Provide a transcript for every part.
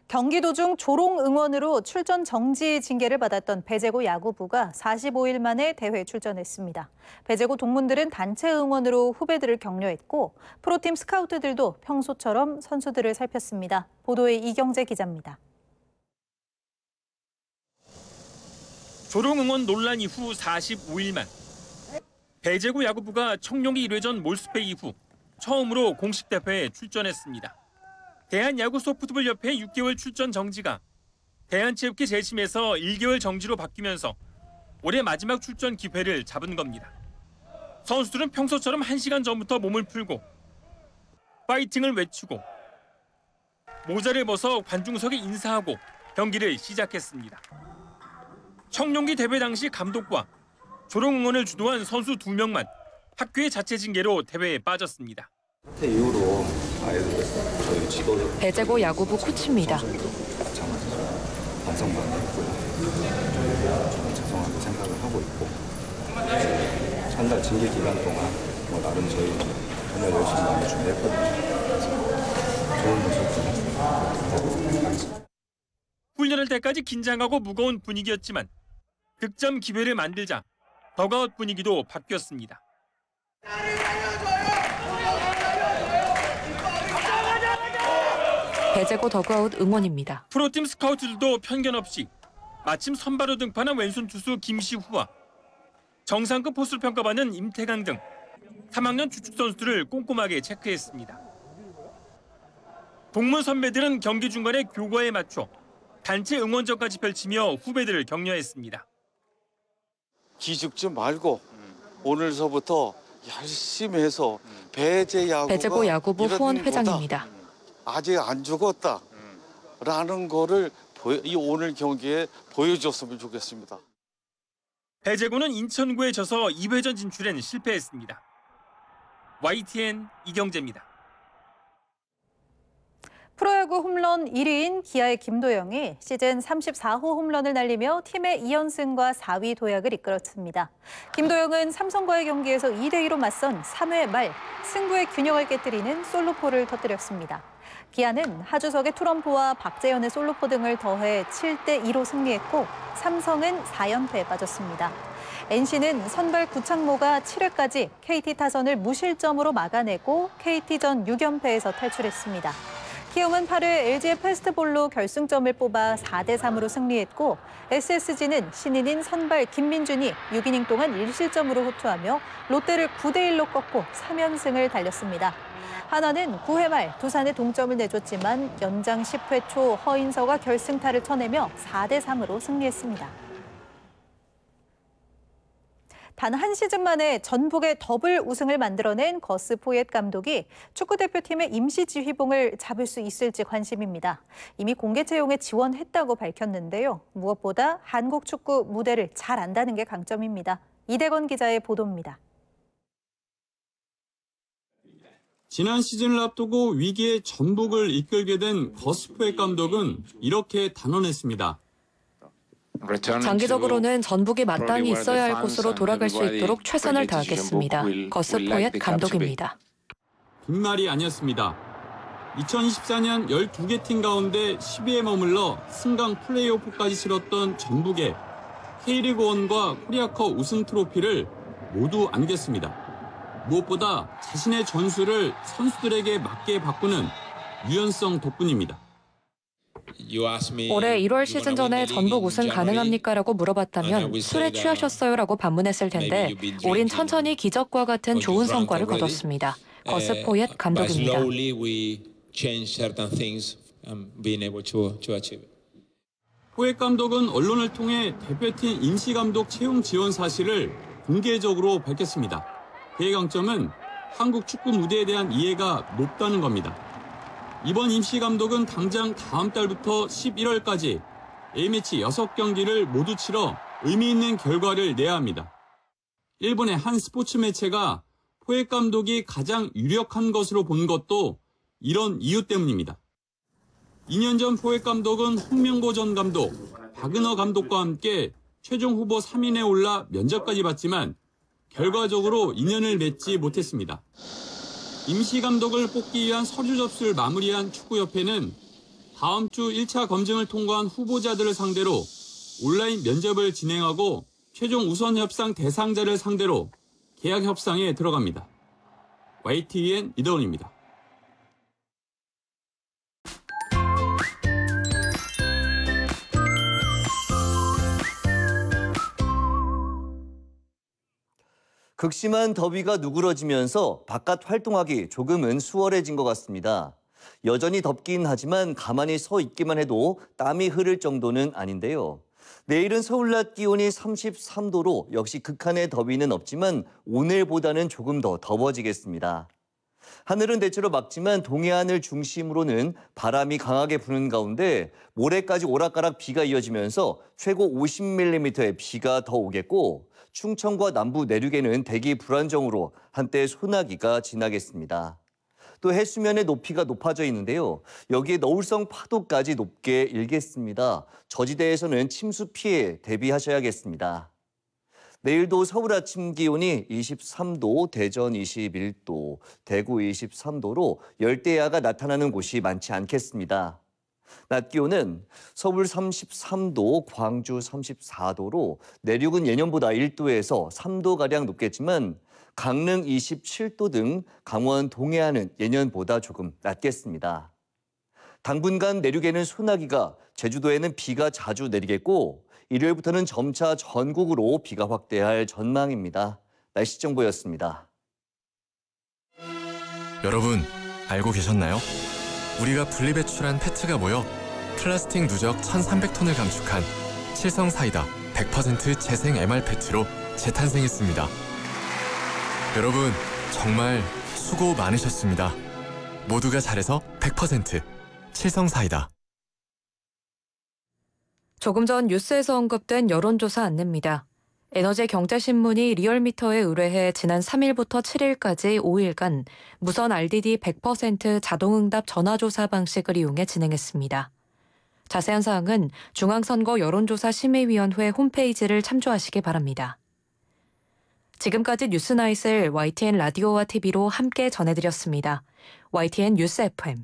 경기도 중 조롱 응원으로 출전 정지 징계를 받았던 배제고 야구부가 45일 만에 대회 출전했습니다. 배제고 동문들은 단체 응원으로 후배들을 격려했고 프로팀 스카우트들도 평소처럼 선수들을 살폈습니다. 보도에 이경재 기자입니다. 조롱 응원 논란 이후 45일 만. 배제고 야구부가 청룡기 1회전 몰수패 이후 처음으로 공식 대회에 출전했습니다. 대한야구소프트볼협회 6개월 출전 정지가 대한체육회 재심에서 1개월 정지로 바뀌면서 올해 마지막 출전 기회를 잡은 겁니다. 선수들은 평소처럼 1시간 전부터 몸을 풀고 파이팅을 외치고 모자를 벗어 관중석에 인사하고 경기를 시작했습니다. 청룡기 대회 당시 감독과 조롱 응원을 주도한 선수 2명만 학교의 자체 징계로 대회에 빠졌습니다. 사태 이후로 저희 지도자 배제고 야구부 코치입니다. 반성만 했고요. 좀 죄송하게 생각을 하고 있고 한 달 징계 기간 동안 나름 저희 정말 열심히 많이 준비했거든요. 그래서 좋은 모습 보여드리겠습니다. 훈련할 때까지 긴장하고 무거운 분위기였지만 득점 기회를 만들자 더그아웃 분위기도 바뀌었습니다. 배제고 더그아웃 응원입니다. 프로팀 스카우트들도 편견 없이 마침 선발로 등판한 왼손 투수 김시후와 정상급 포수를 평가받는 임태강 등 3학년 주축 선수들을 꼼꼼하게 체크했습니다. 동문 선배들은 경기 중간에 교과에 맞춰 단체 응원전까지 펼치며 후배들을 격려했습니다. 기죽지 말고 오늘서부터 열심히 해서 배제고 야구부 후원 회장입니다. 아직 안 죽었다라는 거를 이 오늘 경기에 보여줬으면 좋겠습니다. 배제고는 인천구에 져서 2회전 진출엔 실패했습니다. YTN 이경재입니다. 프로야구 홈런 1위인 기아의 김도영이 시즌 34호 홈런을 날리며 팀의 2연승과 4위 도약을 이끌었습니다. 김도영은 삼성과의 경기에서 2대2로 맞선 3회 말 승부의 균형을 깨뜨리는 솔로포를 터뜨렸습니다. 기아는 하주석의 투런포와 박재현의 솔로포 등을 더해 7대2로 승리했고 삼성은 4연패에 빠졌습니다. NC는 선발 구창모가 7회까지 KT 타선을 무실점으로 막아내고 KT전 6연패에서 탈출했습니다. 키움은 8회 LG의 패스트볼로 결승점을 뽑아 4대3으로 승리했고 SSG는 신인인 선발 김민준이 6이닝 동안 1실점으로 호투하며 롯데를 9대1로 꺾고 3연승을 달렸습니다. 하나는 9회 말 두산에 동점을 내줬지만 연장 10회 초 허인서가 결승타를 쳐내며 4대3으로 승리했습니다. 단 한 시즌 만에 전북의 더블 우승을 만들어낸 거스 포옙 감독이 축구대표팀의 임시 지휘봉을 잡을 수 있을지 관심입니다. 이미 공개 채용에 지원했다고 밝혔는데요. 무엇보다 한국 축구 무대를 잘 안다는 게 강점입니다. 이대건 기자의 보도입니다. 지난 시즌을 앞두고 위기의 전북을 이끌게 된 거스 포옙 감독은 이렇게 단언했습니다. 장기적으로는 전북이 마땅히 있어야 할 곳으로 돌아갈 수 있도록 최선을 다하겠습니다. 거스 포옙 감독입니다. 빈말이 아니었습니다. 2024년 12개 팀 가운데 10위에 머물러 승강 플레이오프까지 치렀던 전북에 K리그1과 코리아컵 우승 트로피를 모두 안겼습니다. 무엇보다 자신의 전술을 선수들에게 맞게 바꾸는 유연성 덕분입니다. 올해 1월 시즌 전에 전북 우승 가능합니까? 라고 물어봤다면 술에 취하셨어요? 라고 반문했을 텐데 올해는 천천히 기적과 같은 좋은 성과를 거뒀습니다. 거스 포옙 감독입니다. 포옙 감독은 언론을 통해 대표팀 임시감독 채용 지원 사실을 공개적으로 밝혔습니다. 그의 강점은 한국 축구 무대에 대한 이해가 높다는 겁니다. 이번 임시감독은 당장 다음 달부터 11월까지 A매치 6경기를 모두 치러 의미 있는 결과를 내야 합니다. 일본의 한 스포츠 매체가 포옙 감독이 가장 유력한 것으로 본 것도 이런 이유 때문입니다. 2년 전 포옙 감독은 홍명보 전 감독, 박은하 감독과 함께 최종 후보 3인에 올라 면접까지 받지만 결과적으로 인연을 맺지 못했습니다. 임시감독을 뽑기 위한 서류 접수를 마무리한 축구협회는 다음 주 1차 검증을 통과한 후보자들을 상대로 온라인 면접을 진행하고 최종 우선 협상 대상자를 상대로 계약 협상에 들어갑니다. YTN 이더원입니다. 극심한 더위가 누그러지면서 바깥 활동하기 조금은 수월해진 것 같습니다. 여전히 덥긴 하지만 가만히 서 있기만 해도 땀이 흐를 정도는 아닌데요. 내일은 서울 낮 기온이 33도로 역시 극한의 더위는 없지만 오늘보다는 조금 더 더워지겠습니다. 하늘은 대체로 맑지만 동해안을 중심으로는 바람이 강하게 부는 가운데 모레까지 오락가락 비가 이어지면서 최고 50mm의 비가 더 오겠고 충청과 남부 내륙에는 대기 불안정으로 한때 소나기가 지나겠습니다. 또 해수면의 높이가 높아져 있는데요. 여기에 너울성 파도까지 높게 일겠습니다. 저지대에서는 침수 피해 대비하셔야겠습니다. 내일도 서울 아침 기온이 23도, 대전 21도, 대구 23도로 열대야가 나타나는 곳이 많지 않겠습니다. 낮 기온은 서울 33도, 광주 34도로 내륙은 예년보다 1도에서 3도가량 높겠지만 강릉 27도 등 강원 동해안은 예년보다 조금 낮겠습니다. 당분간 내륙에는 소나기가, 제주도에는 비가 자주 내리겠고 일요일부터는 점차 전국으로 비가 확대할 전망입니다. 날씨 정보였습니다. 여러분, 알고 계셨나요? 우리가 분리배출한 페트가 모여 플라스틱 누적 1,300톤을 감축한 칠성사이다 100% 재생 MR 페트로 재탄생했습니다. 여러분, 정말 수고 많으셨습니다. 모두가 잘해서 100% 칠성사이다. 조금 전 뉴스에서 언급된 여론조사 안내입니다. 에너지경제신문이 리얼미터에 의뢰해 지난 3일부터 7일까지 5일간 무선 RDD 100% 자동응답 전화조사 방식을 이용해 진행했습니다. 자세한 사항은 중앙선거 여론조사심의위원회 홈페이지를 참조하시기 바랍니다. 지금까지 뉴스나잇을 YTN 라디오와 TV로 함께 전해드렸습니다. YTN 뉴스 FM.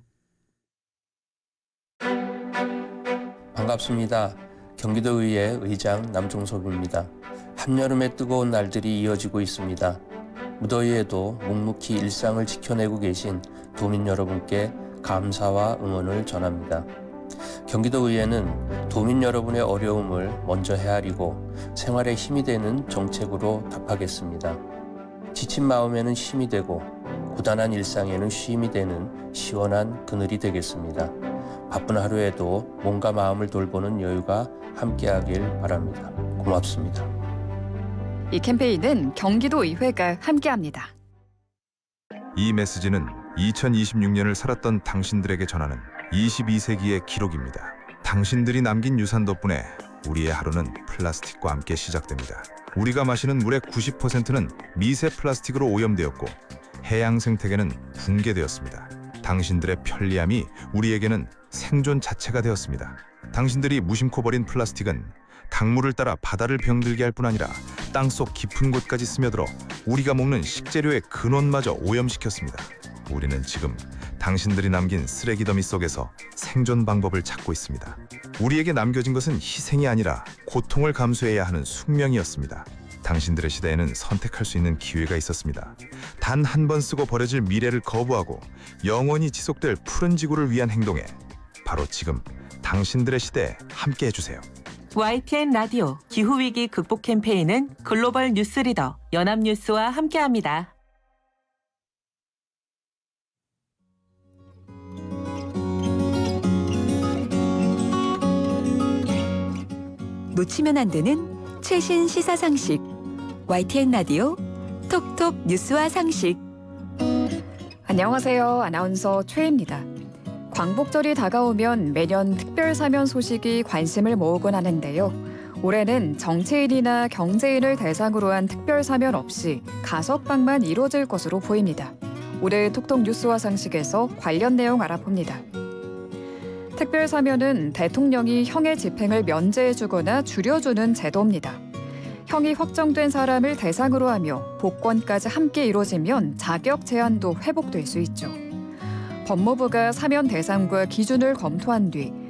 반갑습니다. 경기도의회 의장 남종섭입니다. 한여름의 뜨거운 날들이 이어지고 있습니다. 무더위에도 묵묵히 일상을 지켜내고 계신 도민 여러분께 감사와 응원을 전합니다. 경기도의회는 도민 여러분의 어려움을 먼저 헤아리고 생활에 힘이 되는 정책으로 답하겠습니다. 지친 마음에는 힘이 되고 고단한 일상에는 쉼이 되는 시원한 그늘이 되겠습니다. 바쁜 하루에도 몸과 마음을 돌보는 여유가 함께하길 바랍니다. 고맙습니다. 이 캠페인은 경기도의회가 함께합니다. 이 메시지는 2026년을 살았던 당신들에게 전하는 22세기의 기록입니다. 당신들이 남긴 유산 덕분에 우리의 하루는 플라스틱과 함께 시작됩니다. 우리가 마시는 물의 90%는 미세 플라스틱으로 오염되었고 해양 생태계는 붕괴되었습니다. 당신들의 편리함이 우리에게는 생존 자체가 되었습니다. 당신들이 무심코 버린 플라스틱은 강물을 따라 바다를 병들게 할 뿐 아니라 땅속 깊은 곳까지 스며들어 우리가 먹는 식재료의 근원마저 오염시켰습니다. 우리는 지금 당신들이 남긴 쓰레기 더미 속에서 생존 방법을 찾고 있습니다. 우리에게 남겨진 것은 희생이 아니라 고통을 감수해야 하는 숙명이었습니다. 당신들의 시대에는 선택할 수 있는 기회가 있었습니다. 단 한 번 쓰고 버려질 미래를 거부하고 영원히 지속될 푸른 지구를 위한 행동에 바로 지금 당신들의 시대에 함께 해주세요. YTN 라디오 기후위기 극복 캠페인은 글로벌 뉴스 리더 연합뉴스와 함께합니다. 놓치면 안 되는 최신 시사 상식. YTN 라디오 톡톡 뉴스와 상식. 안녕하세요. 아나운서 최입니다. 광복절이 다가오면 매년 특별 사면 소식이 관심을 모으곤 하는데요. 올해는 정치인이나 경제인을 대상으로 한 특별 사면 없이 가석방만 이루어질 것으로 보입니다. 올해 톡톡 뉴스와 상식에서 관련 내용 알아봅니다. 특별 사면은 대통령이 형의 집행을 면제해주거나 줄여주는 제도입니다. 형이 확정된 사람을 대상으로 하며 복권까지 함께 이루어지면 자격 제한도 회복될 수 있죠. 법무부가 사면 대상과 기준을 검토한 뒤